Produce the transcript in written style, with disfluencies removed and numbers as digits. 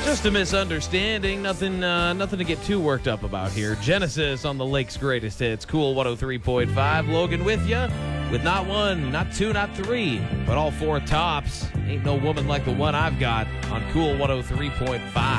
Just a misunderstanding. Nothing to get too worked up about here. Genesis on the Lake's greatest hits. Cool 103.5. Logan with you with not one, not two, not three, but all four tops. Ain't no woman like the one I've got on Cool 103.5.